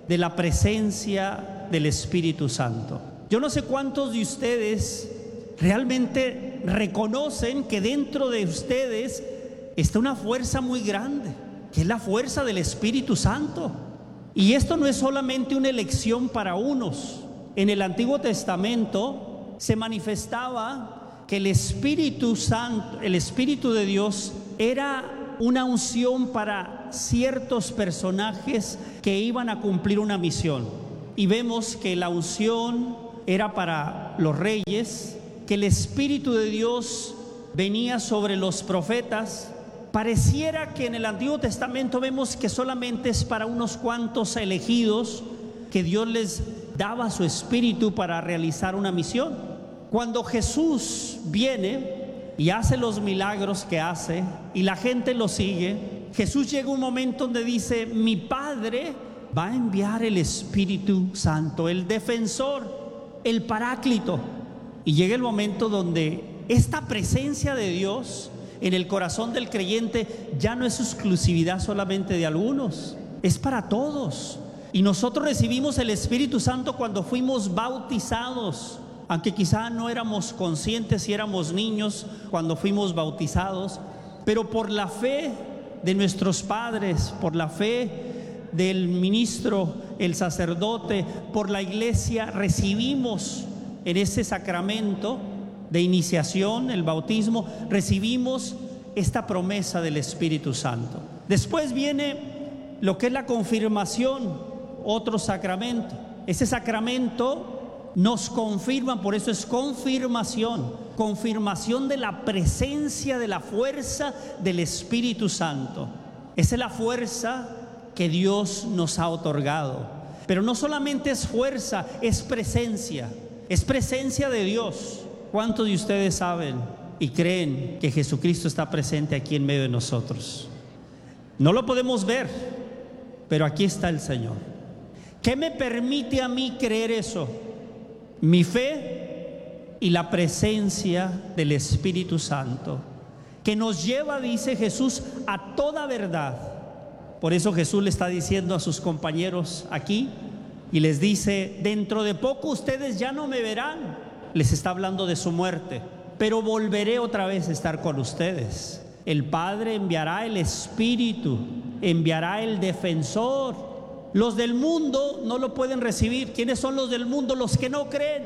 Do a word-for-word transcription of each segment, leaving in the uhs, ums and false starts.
de la presencia del Espíritu Santo. Yo no sé cuántos de ustedes realmente reconocen que dentro de ustedes está una fuerza muy grande, que es la fuerza del Espíritu Santo. Y esto no es solamente una elección para unos. En el Antiguo Testamento se manifestaba que el Espíritu Santo, el Espíritu de Dios, era una unción para ciertos personajes que iban a cumplir una misión. Y vemos que la unción era para los reyes, que el Espíritu de Dios venía sobre los profetas. Pareciera que en el Antiguo Testamento vemos que solamente es para unos cuantos elegidos que Dios les daba su Espíritu para realizar una misión. Cuando Jesús viene y hace los milagros que hace y la gente lo sigue, Jesús llega a un momento donde dice: mi Padre va a enviar el Espíritu Santo, el defensor, el paráclito. Y llega el momento donde esta presencia de Dios en el corazón del creyente ya no es exclusividad solamente de algunos, es para todos. Y nosotros recibimos el Espíritu Santo cuando fuimos bautizados, aunque quizá no éramos conscientes si éramos niños cuando fuimos bautizados, pero por la fe de nuestros padres, por la fe del ministro, el sacerdote, por la iglesia, recibimos en ese sacramento de iniciación, el bautismo, recibimos esta promesa del Espíritu Santo. Después viene lo que es la confirmación, otro sacramento. Ese sacramento nos confirma, por eso es confirmación, confirmación de la presencia, de la fuerza del Espíritu Santo. Esa es la fuerza que Dios nos ha otorgado. Pero no solamente es fuerza, es presencia, es presencia de Dios. ¿Cuántos de ustedes saben y creen que Jesucristo está presente aquí en medio de nosotros? No lo podemos ver, pero aquí está el Señor. ¿Qué me permite a mí creer eso? Mi fe y la presencia del Espíritu Santo, que nos lleva, dice Jesús, a toda verdad. Por eso Jesús le está diciendo a sus compañeros aquí y les dice: dentro de poco ustedes ya no me verán. Les está hablando de su muerte, pero volveré otra vez a estar con ustedes. El Padre enviará el Espíritu, enviará el defensor. Los del mundo no lo pueden recibir. ¿Quiénes son los del mundo? Los que no creen.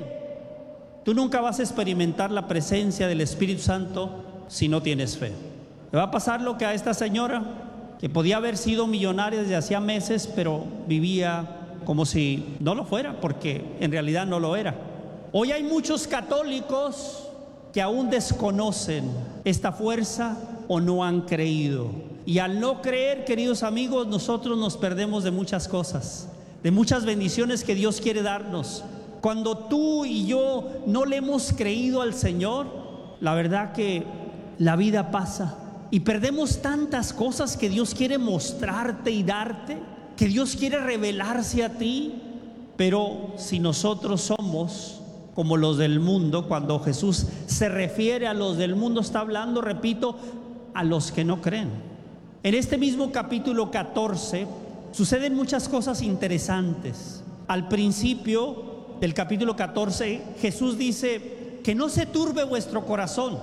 Tú nunca vas a experimentar la presencia del Espíritu Santo si no tienes fe. Le va a pasar lo que a esta señora, que podía haber sido millonaria desde hacía meses, pero vivía como si no lo fuera, porque en realidad no lo era. Hoy hay muchos católicos que aún desconocen esta fuerza o no han creído. Y al no creer, queridos amigos, nosotros nos perdemos de muchas cosas, de muchas bendiciones que Dios quiere darnos. Cuando tú y yo no le hemos creído al Señor, la verdad que la vida pasa y perdemos tantas cosas que Dios quiere mostrarte y darte, que Dios quiere revelarse a ti. Pero si nosotros somos como los del mundo, cuando Jesús se refiere a los del mundo, está hablando, repito, a los que no creen. En este mismo capítulo catorce suceden muchas cosas interesantes. Al principio del capítulo catorce, Jesús dice: que no se turbe vuestro corazón,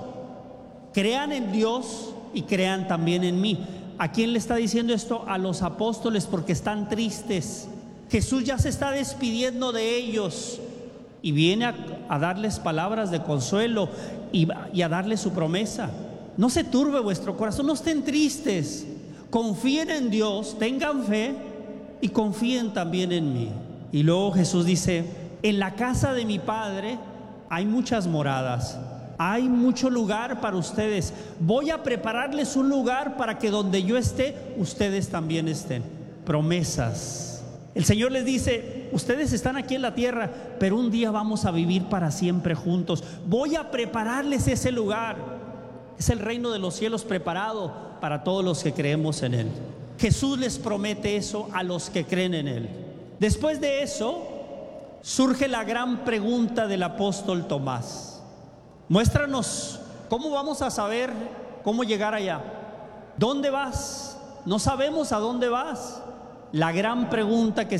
crean en Dios y crean también en mí. ¿A quién le está diciendo esto? A los apóstoles, porque están tristes. Jesús ya se está despidiendo de ellos y viene a, a darles palabras de consuelo y, y a darles su promesa. No se turbe vuestro corazón, no estén tristes, confíen en Dios, tengan fe y confíen también en mí. Y luego Jesús dice: en la casa de mi Padre hay muchas moradas, hay mucho lugar para ustedes. Voy a prepararles un lugar para que donde yo esté, ustedes también estén. Promesas. El Señor les dice: ustedes están aquí en la tierra, pero un día vamos a vivir para siempre juntos. Voy a prepararles ese lugar. Es el reino de los cielos preparado para todos los que creemos en Él. Jesús les promete eso a los que creen en Él. Después de eso, surge la gran pregunta del apóstol Tomás: muéstranos cómo vamos a saber cómo llegar allá. ¿Dónde vas? No sabemos a dónde vas. La gran pregunta que